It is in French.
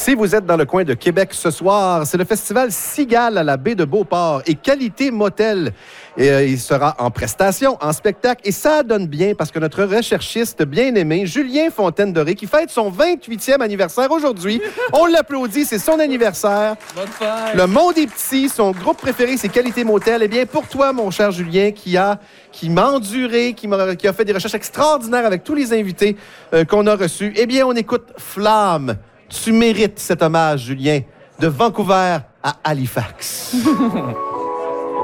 Si vous êtes dans le coin de Québec ce soir, c'est le festival Cigale à la baie de Beauport et Qualité Motel. Il sera en prestation, en spectacle, et ça donne bien parce que notre recherchiste bien-aimé, Julien Fontaine-Doré, qui fête son 28e anniversaire aujourd'hui, on l'applaudit, c'est son anniversaire. Bonne fête! Le monde est petit, son groupe préféré, c'est Qualité Motel. Eh bien, pour toi, mon cher Julien, qui m'a enduré, qui a fait des recherches extraordinaires avec tous les invités qu'on a reçus, eh bien, on écoute Flamme. Tu mérites cet hommage, Julien, de Vancouver à Halifax.